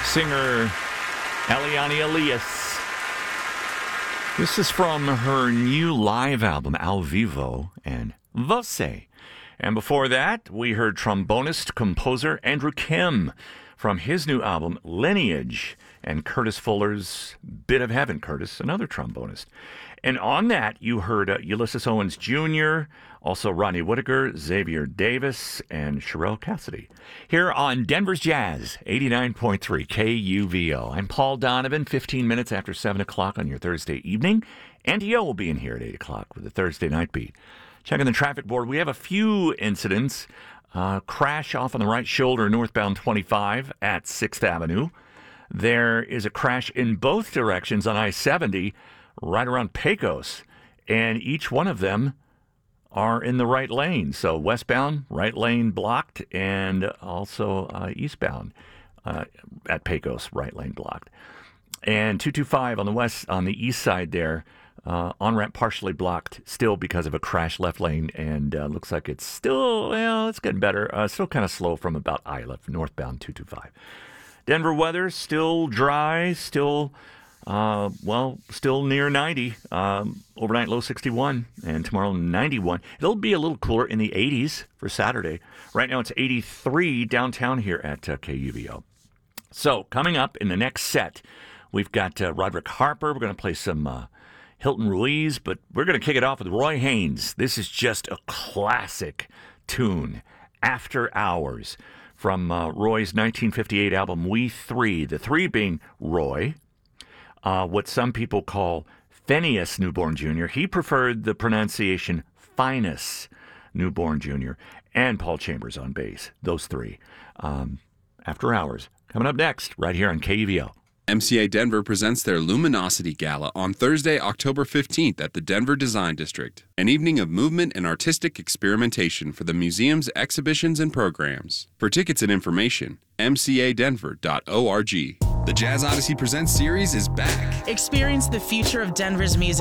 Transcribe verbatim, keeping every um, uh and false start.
singer Eliane Elias. This is from her new live album, Ao Vivo, and Você. And before that, we heard trombonist, composer Andrew Kim from his new album, Lineage, and Curtis Fuller's Bit of Heaven. Curtis, another trombonist. And on that, you heard uh, Ulysses Owens Junior, also Rodney Whitaker, Xavier Davis, and Sherelle Cassidy. Here on Denver's Jazz, eighty-nine point three K U V O. I'm Paul Donovan, fifteen minutes after seven o'clock on your Thursday evening. Andy O will be in here at eight o'clock with the Thursday Night Beat. Checking the traffic board, we have a few incidents. Uh, crash off on the right shoulder, northbound twenty-five at sixth Avenue. There is a crash in both directions on I seventy, right around Pecos, and each one of them are in the right lane. So westbound, right lane blocked, and also uh, eastbound uh, at Pecos, right lane blocked. And two twenty-five on the west, on the east side there, uh, on-ramp partially blocked still because of a crash left lane, and uh, looks like it's still, well, it's getting better. Uh, still kind of slow from about Isla, northbound two twenty-five. Denver weather, still dry, still... Uh, well, still near ninety. Um, overnight low sixty-one, and tomorrow ninety-one. It'll be a little cooler in the eighties for Saturday. Right now it's eighty-three downtown here at uh, K U V O. So coming up in the next set, we've got uh, Roderick Harper. We're going to play some uh, Hilton Ruiz, but we're going to kick it off with Roy Haynes. This is just a classic tune, After Hours, from uh, Roy's nineteen fifty-eight album We Three. The three being Roy, Uh, what some people call Phineas Newborn Junior He preferred the pronunciation Finus Newborn Junior And Paul Chambers on bass. Those three. Um, After Hours. Coming up next, right here on K U V O. M C A Denver presents their Luminosity Gala on Thursday, October fifteenth at the Denver Design District. An evening of movement and artistic experimentation for the museum's exhibitions and programs. For tickets and information, m c a denver dot org. The Jazz Odyssey Presents series is back. Experience the future of Denver's music